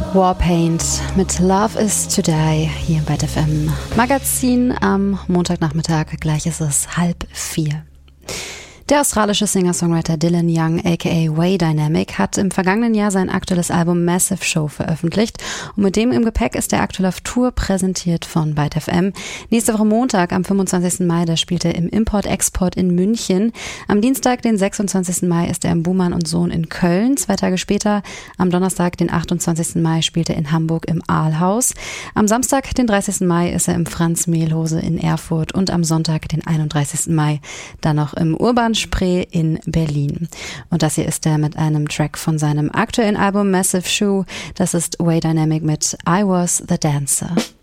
Warpaint mit Love is to Die hier bei FM Magazin am Montagnachmittag. Gleich ist es 3:30. Der australische Singer-Songwriter Dylan Young aka Way Dynamic hat im vergangenen Jahr sein aktuelles Album Massive Show veröffentlicht und mit dem im Gepäck ist er aktuell auf Tour, präsentiert von Byte FM. Nächste Woche Montag, am 25. Mai, da spielt er im Import-Export in München. Am Dienstag, den 26. Mai, ist er im Buhmann und Sohn in Köln. 2 Tage später, am Donnerstag, den 28. Mai, spielt er in Hamburg im Aalhaus. Am Samstag, den 30. Mai, ist er im Franz Mehlhose in Erfurt und am Sonntag, den 31. Mai, dann noch im Urban Spree in Berlin. Und das hier ist er mit einem Track von seinem aktuellen Album Massive Show. Das ist Way Dynamic mit I Was the Dancer.